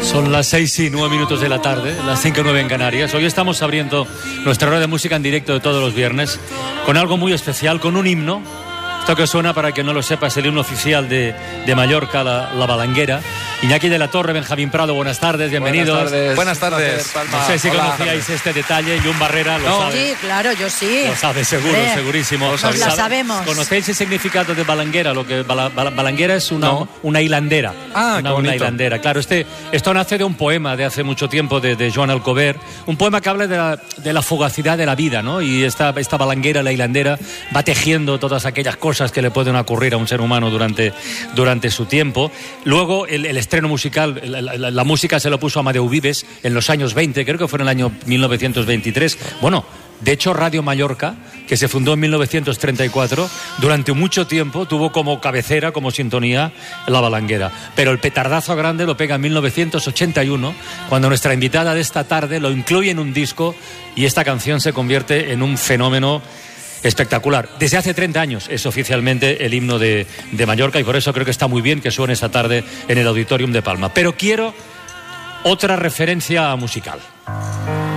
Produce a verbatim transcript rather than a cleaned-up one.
Son las seis y nueve minutos de la tarde, las cinco y nueve en Canarias. Hoy estamos abriendo nuestra hora de música en directo de todos los viernes con algo muy especial, con un himno. Esto que suena, para que no lo sepa, es el himno oficial de, de Mallorca, la, la Balanguera. Iñaki de la Torre, Benjamín Prado, buenas tardes, bienvenidos. Buenas tardes. Buenas tardes. Palma. No sé si Hola. conocíais este detalle. John Barrera lo No. sabe. Sí, claro, yo sí. Lo sabe, seguro, Hombre, segurísimo. nos la sabemos. ¿Conocéis el significado de balanguera? Lo que bala, bala, balanguera es una, No. una hilandera. Ah, una, qué bonito. una hilandera. Claro, este, esto nace de un poema de hace mucho tiempo de, de Joan Alcover. Un poema que habla de la, de la fugacidad de la vida, ¿no? Y esta, esta balanguera, la hilandera, va tejiendo todas aquellas cosas que le pueden ocurrir a un ser humano durante, durante su tiempo. Luego, el, el estreno musical, la, la, la música se lo puso Amadeu Vives en los años veinte, creo que fue en el año mil novecientos veintitrés. Bueno, de hecho, Radio Mallorca, que se fundó en mil novecientos treinta y cuatro, durante mucho tiempo tuvo como cabecera, como sintonía, la Balanguera. Pero el petardazo grande lo pega en mil novecientos ochenta y uno, cuando nuestra invitada de esta tarde lo incluye en un disco y esta canción se convierte en un fenómeno espectacular. Desde hace treinta años es oficialmente el himno de, de Mallorca, y por eso creo que está muy bien que suene esta tarde en el Auditorium de Palma. Pero quiero otra referencia musical.